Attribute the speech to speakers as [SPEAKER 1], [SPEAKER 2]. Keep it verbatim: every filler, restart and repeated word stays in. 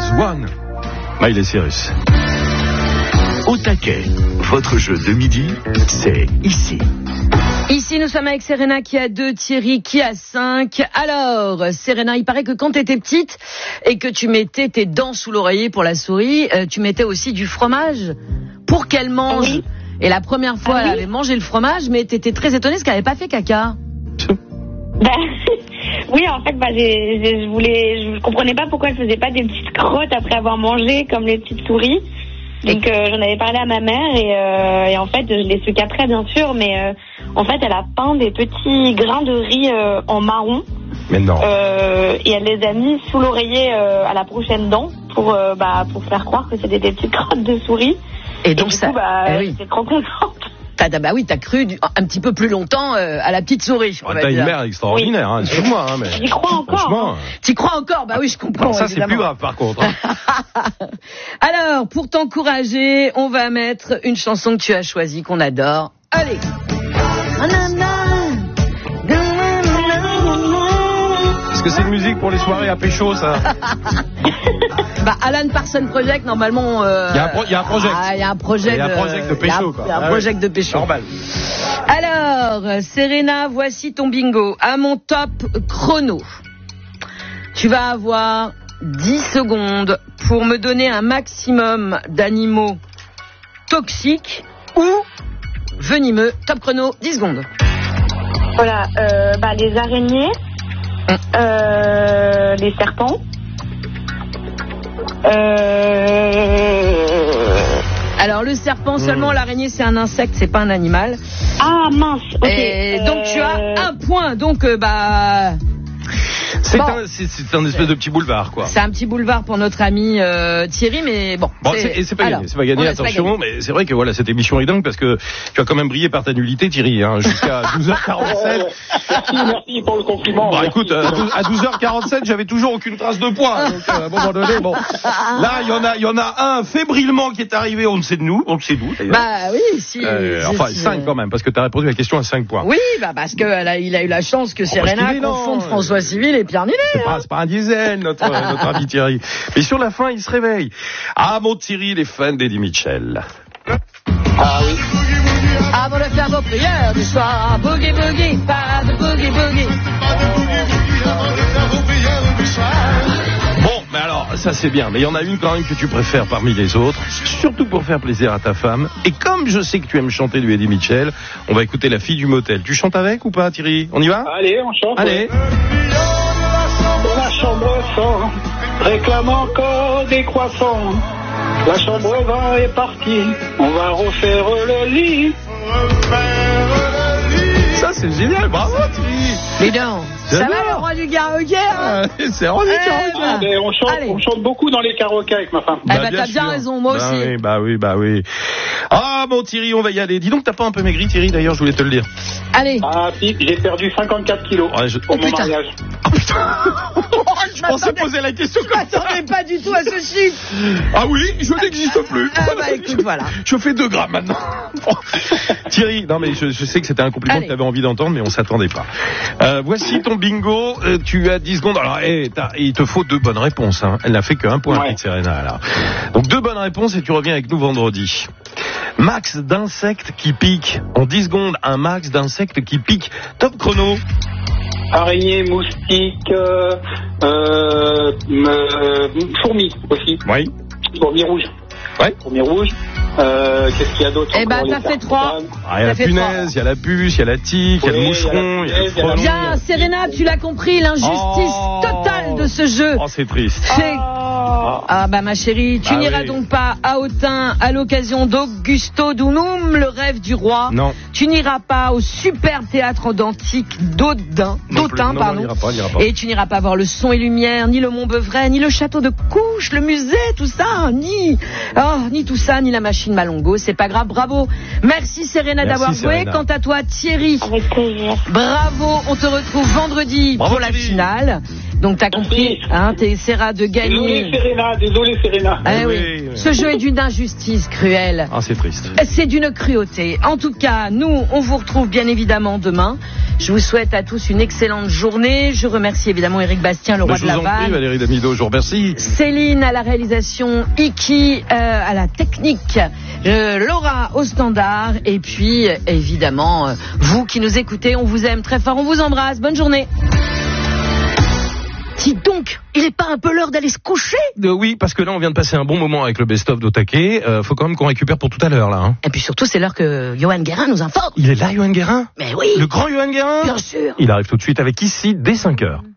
[SPEAKER 1] One. Miley Cyrus.
[SPEAKER 2] Au taquet, votre jeu de midi, c'est ici.
[SPEAKER 3] Ici, nous sommes avec Serena qui a deux, Thierry qui a cinq. Alors, Serena, il paraît que quand tu étais petite et que tu mettais tes dents sous l'oreiller pour la souris, euh, tu mettais aussi du fromage pour qu'elle mange. Ah oui. Et la première fois, ah oui. elle avait mangé le fromage, mais tu étais très étonnée parce qu'elle n'avait pas fait caca.
[SPEAKER 4] Bah, oui, en fait, bah, j'ai, j'ai, je voulais, je comprenais pas pourquoi elle faisait pas des petites crottes après avoir mangé comme les petites souris. Donc euh, j'en avais parlé à ma mère et, euh, et en fait je l'ai su qu'après bien sûr, mais euh, en fait elle a peint des petits grains de riz euh, en marron.
[SPEAKER 1] Mais non.
[SPEAKER 4] Euh, et elle les a mis sous l'oreiller euh, à la prochaine dent pour euh, bah pour faire croire que c'était des petites crottes de souris.
[SPEAKER 3] Et donc
[SPEAKER 4] et du
[SPEAKER 3] ça.
[SPEAKER 4] coup, bah,
[SPEAKER 3] eh oui.
[SPEAKER 4] j'étais trop contente.
[SPEAKER 3] T'as, bah oui, t'as cru du, un petit peu plus longtemps euh, à la petite souris.
[SPEAKER 1] Ouais, t'as une mère extraordinaire, oui. hein, excuse-moi. Hein, mais...
[SPEAKER 4] J'y crois encore.
[SPEAKER 1] Franchement.
[SPEAKER 4] Hein.
[SPEAKER 3] T'y crois encore? Bah oui, je comprends.
[SPEAKER 1] Non, ça,
[SPEAKER 3] évidemment.
[SPEAKER 1] c'est plus grave, par contre. Hein.
[SPEAKER 3] Alors, pour t'encourager, on va mettre une chanson que tu as choisie, qu'on adore. Allez.
[SPEAKER 1] Est-ce que c'est une musique pour les soirées à pécho, ça?
[SPEAKER 3] Bah, Alan Parsons Project, normalement. Il euh,
[SPEAKER 1] y, pro- y a un projet.
[SPEAKER 3] Il y a un projet.
[SPEAKER 1] Il y a un projet de pécho, quoi.
[SPEAKER 3] Il y a un
[SPEAKER 1] ah
[SPEAKER 3] projet
[SPEAKER 1] oui.
[SPEAKER 3] de pécho.
[SPEAKER 1] Normal.
[SPEAKER 3] Alors, Serena, voici ton bingo. À mon top chrono, tu vas avoir dix secondes pour me donner un maximum d'animaux toxiques ou venimeux. Top chrono, dix secondes.
[SPEAKER 4] Voilà, euh, bah les araignées, hum. euh, les serpents. Euh...
[SPEAKER 3] Alors le serpent seulement, mmh. l'araignée c'est un insecte, c'est pas un animal.
[SPEAKER 4] Ah mince.
[SPEAKER 3] Et
[SPEAKER 4] Okay.
[SPEAKER 3] donc
[SPEAKER 4] euh...
[SPEAKER 3] tu as un point, donc euh, bah.
[SPEAKER 1] C'est,
[SPEAKER 3] bon.
[SPEAKER 1] un, c'est, c'est un espèce de petit boulevard, quoi.
[SPEAKER 3] C'est un petit boulevard pour notre ami euh, Thierry, mais bon.
[SPEAKER 1] Bon,
[SPEAKER 3] c'est,
[SPEAKER 1] c'est, et c'est pas
[SPEAKER 3] alors,
[SPEAKER 1] gagné, c'est pas gagné, attention, pas gagné. Mais c'est vrai que voilà, cette émission est dingue parce que tu as quand même brillé par ta nullité, Thierry, hein, jusqu'à douze heures quarante-sept.
[SPEAKER 5] Merci, merci pour le compliment.
[SPEAKER 1] Bon, écoute, à douze heures quarante-sept, j'avais toujours aucune trace de poids. Donc, à un moment donné, bon. Là, il y en a, il y en a un fébrilement qui est arrivé, on ne sait de nous, on ne sait d'où, d'ailleurs.
[SPEAKER 3] Bah oui, si.
[SPEAKER 1] Euh,
[SPEAKER 3] si
[SPEAKER 1] enfin,
[SPEAKER 3] si,
[SPEAKER 1] cinq quand même, parce que tu as répondu à la question à cinq points.
[SPEAKER 3] Oui, bah parce que a, il a eu la chance que Serena
[SPEAKER 1] oh,
[SPEAKER 3] confonde François Civil et Pierre Ninet.
[SPEAKER 1] C'est,
[SPEAKER 3] hein.
[SPEAKER 1] pas, c'est pas un diesel, notre, notre ami Thierry. Mais sur la fin, il se réveille. Ah, mon Thierry, les fans d'Eddie Mitchell.
[SPEAKER 5] Ah oui.
[SPEAKER 3] Avant de faire vos prières du soir, boogie boogie, pas de boogie boogie.
[SPEAKER 1] Bon, mais alors, ça c'est bien, mais il y en a une quand même que tu préfères parmi les autres, surtout pour faire plaisir à ta femme. Et comme je sais que tu aimes chanter du Eddie Mitchell, on va écouter La fille du motel. Tu chantes avec ou pas, Thierry? On y va?
[SPEAKER 5] Allez, on chante.
[SPEAKER 1] Allez.
[SPEAKER 5] Dans la chambre cent, réclame encore des croissants. La chambre vingt est partie, on va refaire le lit.
[SPEAKER 1] Ça c'est génial, bravo Thierry.
[SPEAKER 3] Mais non, ça va le roi du karaoké hein?
[SPEAKER 1] ah, C'est roi du karaoké.
[SPEAKER 5] Ah, ben, on, chante, on chante beaucoup dans les karaokés avec ma femme.
[SPEAKER 3] Eh bah,
[SPEAKER 1] bah,
[SPEAKER 3] t'as bien
[SPEAKER 1] sûr.
[SPEAKER 3] raison, moi
[SPEAKER 1] bah
[SPEAKER 3] aussi.
[SPEAKER 1] Oui, bah oui, bah oui. Ah bon Thierry, on va y aller. Dis donc, t'as pas un peu maigri Thierry, d'ailleurs, je voulais te le dire.
[SPEAKER 3] Allez.
[SPEAKER 5] Ah si, j'ai perdu cinquante-quatre kilos
[SPEAKER 1] Ouais, je...
[SPEAKER 5] pour
[SPEAKER 3] oh,
[SPEAKER 5] mon
[SPEAKER 3] putain.
[SPEAKER 5] mariage.
[SPEAKER 1] Oh putain. Je pensais poser la question comme ça.
[SPEAKER 3] Je m'attendais pas du tout à ce chiffre.
[SPEAKER 1] Ah oui, je n'existe plus.
[SPEAKER 3] Ah bah écoute, voilà.
[SPEAKER 1] Je fais deux grammes maintenant. Bon. Thierry, non mais je, je sais que c'était un compliment
[SPEAKER 3] Allez.
[SPEAKER 1] que tu avais envie d'entendre, mais on s'attendait pas. Euh, voici ton bingo. Euh, tu as dix secondes. Alors, hey, il te faut deux bonnes réponses. Hein. Elle n'a fait qu'un point,
[SPEAKER 5] ouais.
[SPEAKER 1] petite Serena. Là. Donc deux bonnes réponses et tu reviens avec nous vendredi. Max d'insectes qui piquent. En dix secondes, un max d'insectes qui piquent. Top chrono.
[SPEAKER 5] Araignée, moustique, euh, euh, euh, fourmis aussi.
[SPEAKER 1] Oui.
[SPEAKER 5] Fourmis rouges.
[SPEAKER 1] Ouais.
[SPEAKER 5] Fourmis rouges. Euh, qu'est-ce qu'il y a d'autre?
[SPEAKER 3] Eh ben, t'as fait trois.
[SPEAKER 1] Ah, il y a la punaise, il y a la puce, il y a la tique, il y a le moucheron, il y a le frelon.
[SPEAKER 3] Bien, Serena, tu l'as compris, l'injustice
[SPEAKER 1] Oh.
[SPEAKER 3] totale de ce jeu.
[SPEAKER 1] Oh, c'est triste.
[SPEAKER 3] C'est... Ah bah ma chérie, tu
[SPEAKER 1] Ah
[SPEAKER 3] n'iras
[SPEAKER 1] oui.
[SPEAKER 3] donc pas à Autun à l'occasion d'Augusto Dunum, le rêve du roi.
[SPEAKER 1] Non.
[SPEAKER 3] Tu n'iras pas au superbe théâtre d'antique d'Audin,
[SPEAKER 1] Non plus.
[SPEAKER 3] d'Autun,
[SPEAKER 1] Non, non,
[SPEAKER 3] pardon.
[SPEAKER 1] on ira pas, on ira pas.
[SPEAKER 3] Et tu n'iras pas voir le son et lumière, ni le Mont Beuvray, ni le château de Couches, le musée, tout ça, ni, oh, ni tout ça, ni la machine Malongo. C'est pas grave, bravo. Merci Serena
[SPEAKER 1] Merci,
[SPEAKER 3] d'avoir joué.
[SPEAKER 1] Serena.
[SPEAKER 3] Quant à toi, Thierry,
[SPEAKER 4] Avec plaisir.
[SPEAKER 3] bravo. On te retrouve vendredi
[SPEAKER 1] Bravo,
[SPEAKER 3] pour la
[SPEAKER 1] Thierry.
[SPEAKER 3] finale. Donc t'as compris, hein, t'essaieras de
[SPEAKER 5] Désolé
[SPEAKER 3] gagner.
[SPEAKER 5] Serena, désolé Serena.
[SPEAKER 3] Eh oui.
[SPEAKER 1] Oui,
[SPEAKER 3] Ce jeu est d'une injustice cruelle.
[SPEAKER 1] Ah, c'est triste.
[SPEAKER 3] C'est d'une cruauté. En tout cas, nous, on vous retrouve bien évidemment demain. Je vous souhaite à tous une excellente journée. Je remercie évidemment Éric Bastien, le roi
[SPEAKER 1] je
[SPEAKER 3] de la
[SPEAKER 1] vous en prie,
[SPEAKER 3] vanne.
[SPEAKER 1] Valérie Damido, je vous remercie.
[SPEAKER 3] Céline à la réalisation, Iki euh, à la technique, euh, Laura au standard, et puis euh, évidemment, euh, vous qui nous écoutez, on vous aime très fort, on vous embrasse. Bonne journée. Dis donc, il est pas un peu l'heure d'aller se coucher ?
[SPEAKER 1] Euh, oui, parce que là, on vient de passer un bon moment avec le best-of d'Otake. Euh, faut quand même qu'on récupère pour tout à l'heure, là. Hein.
[SPEAKER 3] Et puis surtout, c'est l'heure que Johan Guérin nous informe.
[SPEAKER 1] Il est là, Johan Guérin ?
[SPEAKER 3] Mais oui.
[SPEAKER 1] Le grand Johan Guérin ?
[SPEAKER 3] Bien sûr.
[SPEAKER 1] Il arrive tout de suite avec Ici, dès cinq heures.